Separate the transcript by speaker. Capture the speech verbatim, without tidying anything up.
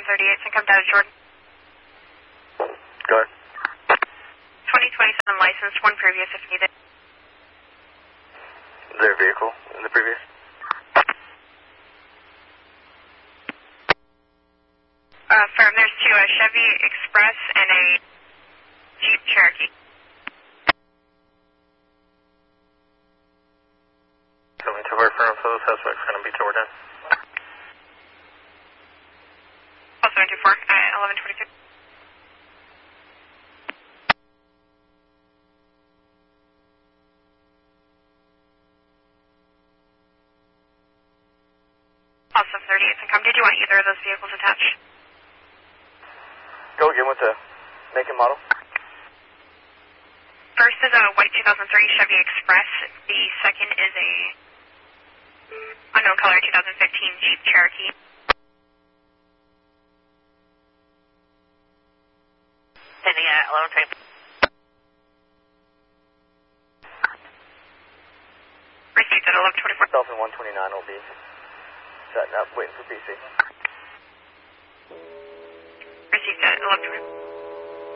Speaker 1: thirty-eight, and come down to Jordan.
Speaker 2: Go ahead.
Speaker 1: twenty twenty-seven licensed, one previous if needed.
Speaker 2: Is there a vehicle in the previous?
Speaker 1: Uh, firm, there's two, a Chevy Express and a Jeep Cherokee.
Speaker 2: Coming to our firm, so the suspect's going to be Jordan.
Speaker 1: Also seven two four, uh, eleven twenty-two. Also thirty-eight, and come. Did you want either of those vehicles attached?
Speaker 2: Go again with the make and model.
Speaker 1: First is a white two thousand three Chevy Express. The second is a unknown color two thousand fifteen Jeep Cherokee.
Speaker 3: Sending at eleven twenty.
Speaker 1: Received at eleven twenty-four.
Speaker 2: Dolphin one twenty-nine will be setting up, waiting for B C.
Speaker 1: Received at eleven twenty-four.